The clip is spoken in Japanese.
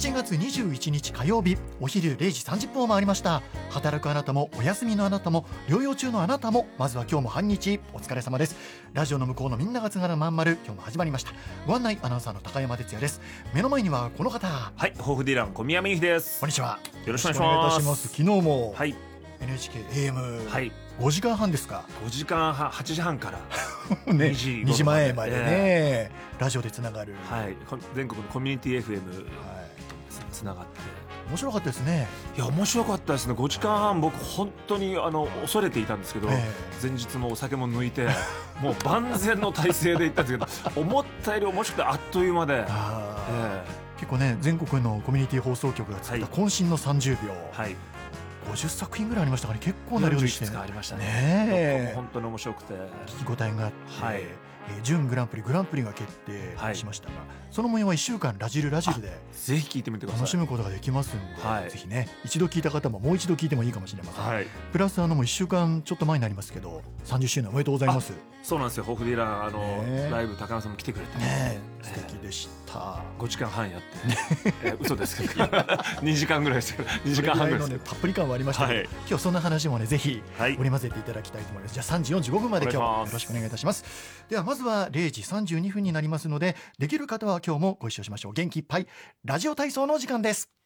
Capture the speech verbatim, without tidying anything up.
ちがつにじゅういちにち火曜日、お昼れいじさんじゅっぷんを回りました。働くあなたもお休みのあなたも療養中のあなたも、まずは今日も半日お疲れ様です。ラジオの向こうのみんながつながるまんまる、今日も始まりました。ご案内アナウンサーの高山哲也です。目の前にはこの方。 はい、豊富ディラン小宮山由紀です。 こんにちは。 よろしくお願いします。 よろしくお願いいたします。昨日も、 はい、 エヌエイチケー エーエム、 はい、 ごじかんはんですか。 ごじかんはん、はちじはんからね、 にじにじまえまでね、 えラジオでつながる、 ーはい、全国のコミュニティ エフエムはい、 つながって面白かったですね。 いや面白かったですね。ごじかんはん僕本当にあの恐れていたんですけど、 え前日もお酒も抜いてもう万全の体制で行ったんですけど思ったより面白くてあっという間で、 あ、 え結構ね、全国のコミュニティ放送局が作った渾身のさんじゅうびょう、 ーはい、 ごじゅっさくひんぐらいありましたから、ね、結構な量でしてよんじゅういくつかありましたね。 ねえ、 本当に面白くて聞き応えがあって、 はい、 えー準グランプリグランプリが決定しましたが、はい、その模様はいっしゅうかんラジルラジルでぜひ聞いてみてください。 楽しむことができますんで、 はい、 ぜひね、一度聞いた方ももう一度聞いてもいいかもしれません、はい、プラスあのもういっしゅうかんちょっと前になりますけどさんじゅっしゅうねんおめでとうございます。 そうなんですよ。ホフディランあの、 ね、 ライブ高山さんも来てくれて、 ね、素敵でした。 ごじかんはんやって、えー、嘘ですけどにじかんぐらいですけどにじかんはんぐらいですけど、 ね、たっぷり感はありましたけど、はい、今日そんな話もねぜひ織り交ぜていただきたいと思います、はい、じゃあさんじよんじゅうごふんまで今日もよろしくお願いいたします。ではまずはれいじさんじゅうにふんになりますので、できる方は今日もご一緒しましょう。元気いっぱいラジオ体操の時間です。